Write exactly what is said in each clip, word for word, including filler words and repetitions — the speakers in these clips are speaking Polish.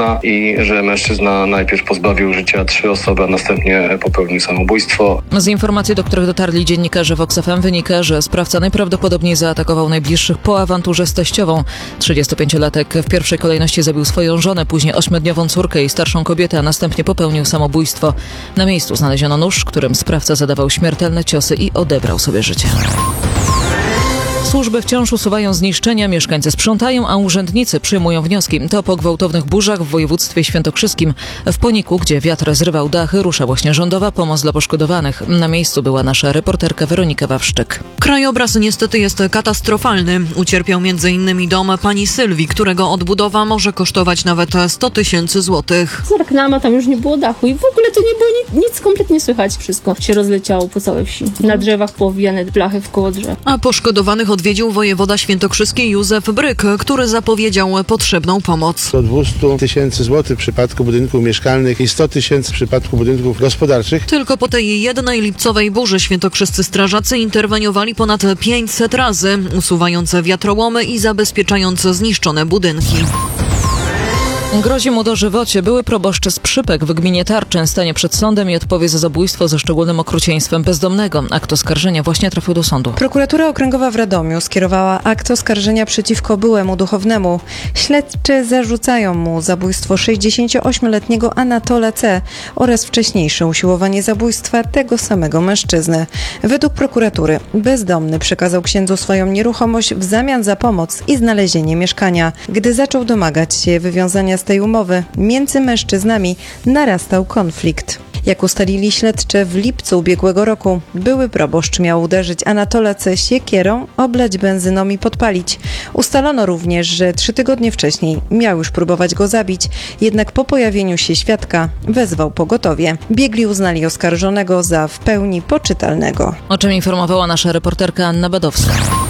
złożona i że mężczyzna najpierw pozbawił życia trzy osoby, a następnie popełnił samobójstwo. Z informacji, do których dotarli dziennikarze Vox F M, wynika, że sprawca najprawdopodobniej zaatakował najbliższych po awanturze z teściową. trzydziestopięciolatek w pierwszej kolejności zabił swoją żonę, później ośmiodniową córkę i starszą kobietę, a następnie popełnił samobójstwo. Na miejscu znaleziono nóż, którym sprawca zadawał śmiertelne ciosy i odebrał sobie życie. Służby wciąż usuwają zniszczenia, mieszkańcy sprzątają, a urzędnicy przyjmują wnioski. To po gwałtownych burzach w województwie świętokrzyskim. W Poniku, gdzie wiatr zrywał dachy, rusza właśnie rządowa pomoc dla poszkodowanych. Na miejscu była nasza reporterka Weronika Wawrzyk. Krajobraz niestety jest katastrofalny. Ucierpiał między innymi dom pani Sylwii, którego odbudowa może kosztować nawet sto tysięcy złotych. Zerknęłam, tam już nie było dachu i w ogóle to nie było nic, nic kompletnie słychać. Wszystko się rozleciało po całej wsi. Na drzewach poowijane blachy w koło drzew. A poszkodowanych odwiedził wojewoda świętokrzyski Józef Bryk, który zapowiedział potrzebną pomoc. Do dwieście tysięcy złotych w przypadku budynków mieszkalnych i sto tysięcy w przypadku budynków gospodarczych. Tylko po tej jednej lipcowej burzy świętokrzyscy strażacy interweniowali ponad pięćset razy, usuwając wiatrołomy i zabezpieczając zniszczone budynki. Grozi mu dożywocie. Były proboszcz z Przypek w gminie Tarczyn stanie przed sądem i odpowie za zabójstwo ze szczególnym okrucieństwem bezdomnego. Akt oskarżenia właśnie trafił do sądu. Prokuratura Okręgowa w Radomiu skierowała akt oskarżenia przeciwko byłemu duchownemu. Śledczy zarzucają mu zabójstwo sześćdziesięcioośmioletniego Anatola C. oraz wcześniejsze usiłowanie zabójstwa tego samego mężczyzny. Według prokuratury bezdomny przekazał księdzu swoją nieruchomość w zamian za pomoc i znalezienie mieszkania. Gdy zaczął domagać się wywiązania z tej umowy, między mężczyznami narastał konflikt. Jak ustalili śledczy, w lipcu ubiegłego roku były proboszcz miał uderzyć Anatola C. siekierą, oblać benzyną i podpalić. Ustalono również, że trzy tygodnie wcześniej miał już próbować go zabić, jednak po pojawieniu się świadka wezwał pogotowie. Biegli uznali oskarżonego za w pełni poczytalnego. O czym informowała nasza reporterka Anna Badowska.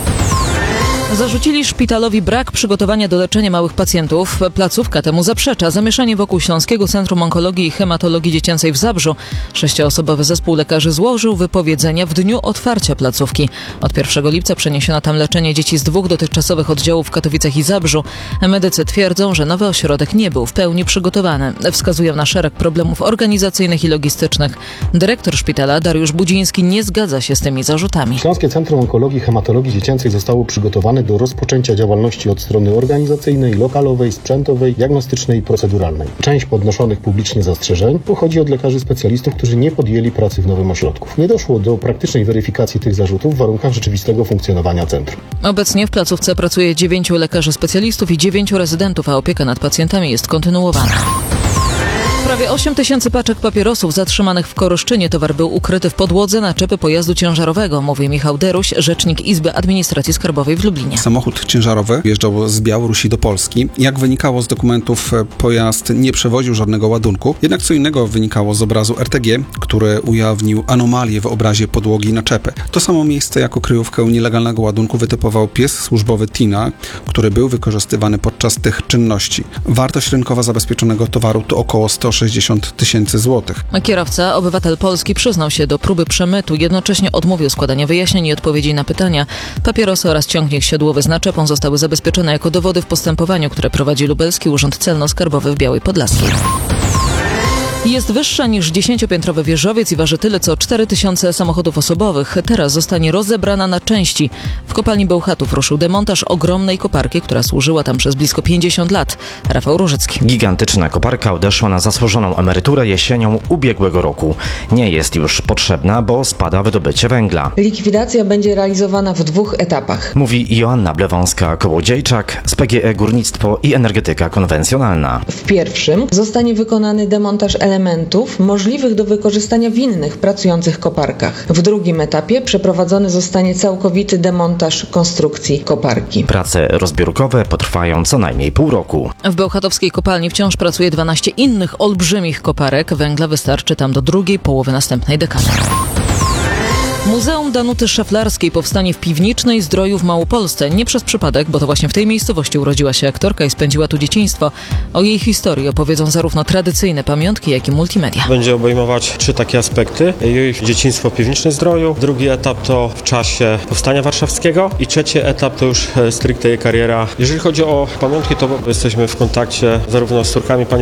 Zarzucili szpitalowi brak przygotowania do leczenia małych pacjentów. Placówka temu zaprzecza. Zamieszanie wokół Śląskiego Centrum Onkologii i Hematologii Dziecięcej w Zabrzu. Sześcioosobowy zespół lekarzy złożył wypowiedzenia w dniu otwarcia placówki. Od pierwszego lipca przeniesiono tam leczenie dzieci z dwóch dotychczasowych oddziałów w Katowicach i Zabrzu. Medycy twierdzą, że nowy ośrodek nie był w pełni przygotowany. Wskazują na szereg problemów organizacyjnych i logistycznych. Dyrektor szpitala Dariusz Budziński nie zgadza się z tymi zarzutami. Śląskie Centrum Onkologii i Hematologii Dziecięcej zostało przygotowane do rozpoczęcia działalności od strony organizacyjnej, lokalowej, sprzętowej, diagnostycznej i proceduralnej. Część podnoszonych publicznie zastrzeżeń pochodzi od lekarzy specjalistów, którzy nie podjęli pracy w nowym ośrodku. Nie doszło do praktycznej weryfikacji tych zarzutów w warunkach rzeczywistego funkcjonowania centrum. Obecnie w placówce pracuje dziewięciu lekarzy specjalistów i dziewięciu rezydentów, a opieka nad pacjentami jest kontynuowana. Prawie osiem tysięcy paczek papierosów zatrzymanych w Koroszczynie. Towar był ukryty w podłodze naczepy pojazdu ciężarowego, mówi Michał Deruś, rzecznik Izby Administracji Skarbowej w Lublinie. Samochód ciężarowy wjeżdżał z Białorusi do Polski. Jak wynikało z dokumentów, pojazd nie przewoził żadnego ładunku. Jednak co innego wynikało z obrazu R T G, który ujawnił anomalię w obrazie podłogi naczepy. To samo miejsce jako kryjówkę nielegalnego ładunku wytypował pies służbowy Tina, który był wykorzystywany podczas tych czynności. Wartość rynkowa zabezpieczonego towaru to około sto sześćdziesiąt tysięcy złotych. Kierowca, obywatel Polski, przyznał się do próby przemytu, jednocześnie odmówił składania wyjaśnień i odpowiedzi na pytania. Papierosy oraz ciągnik siodłowy z naczepą zostały zabezpieczone jako dowody w postępowaniu, które prowadzi Lubelski Urząd Celno-Skarbowy w Białej Podlaskiej. Jest wyższa niż dziesięciopiętrowy wieżowiec i waży tyle co cztery tysiące samochodów osobowych. Teraz zostanie rozebrana na części. W kopalni Bełchatów ruszył demontaż ogromnej koparki, która służyła tam przez blisko pięćdziesiąt lat. Rafał Różycki. Gigantyczna koparka odeszła na zasłużoną emeryturę jesienią ubiegłego roku. Nie jest już potrzebna, bo spada wydobycie węgla. Likwidacja będzie realizowana w dwóch etapach. Mówi Joanna Blewąska-Kołodziejczak z P G E Górnictwo i Energetyka Konwencjonalna. W pierwszym zostanie wykonany demontaż elementów elementów możliwych do wykorzystania w innych pracujących koparkach. W drugim etapie przeprowadzony zostanie całkowity demontaż konstrukcji koparki. Prace rozbiórkowe potrwają co najmniej pół roku. W bełchatowskiej kopalni wciąż pracuje dwanaście innych olbrzymich koparek. Węgla wystarczy tam do drugiej połowy następnej dekady. Muzeum Danuty Szaflarskiej powstanie w Piwnicznej Zdroju w Małopolsce. Nie przez przypadek, bo to właśnie w tej miejscowości urodziła się aktorka i spędziła tu dzieciństwo. O jej historii opowiedzą zarówno tradycyjne pamiątki, jak i multimedia. Będzie obejmować trzy takie aspekty. Jej dzieciństwo w Piwnicznej Zdroju, drugi etap to w czasie Powstania Warszawskiego i trzeci etap to już stricte jej kariera. Jeżeli chodzi o pamiątki, to jesteśmy w kontakcie zarówno z córkami pani